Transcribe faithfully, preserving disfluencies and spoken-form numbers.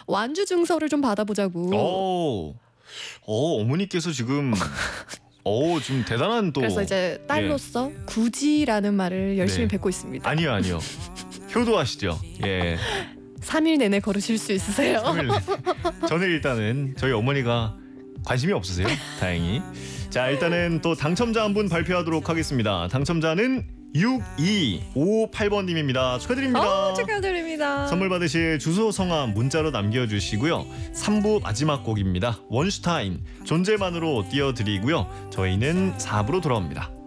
완주 증서를 좀 받아보자고. 어, 어 어머니께서 지금 어 좀 대단한 또. 그래서 이제 딸로서 예. 굳이라는 말을 열심히 네. 뱉고 있습니다. 아니요 아니요. 효도하시죠. 예. 삼 일 내내 걸으실 수 있으세요? 삼 일 내내. 저는 일단은 저희 어머니가 관심이 없으세요. 다행히. 자, 일단은 또 당첨자 한 분 발표하도록 하겠습니다. 당첨자는 육이오팔 번님입니다. 축하드립니다. 어, 축하드립니다. 선물 받으실 주소, 성함 문자로 남겨주시고요. 삼 부 마지막 곡입니다. 원슈타인 존재만으로 띄워드리고요. 저희는 사 부로 돌아옵니다.